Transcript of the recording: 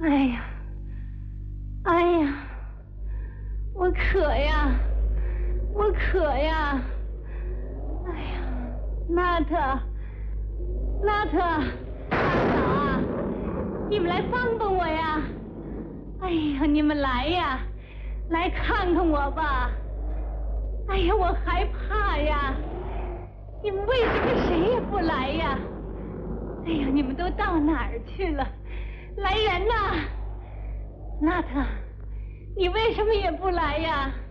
哎呀，哎呀，我渴呀，我渴呀！哎呀，娜特，娜特，大嫂啊，你们来帮帮我呀！哎呀，你们来呀，来看看我吧！哎呀，我害怕呀！你们为什么谁也不来呀？哎呀，你们都到哪儿去了？来人呐！娜特，你为什么也不来呀？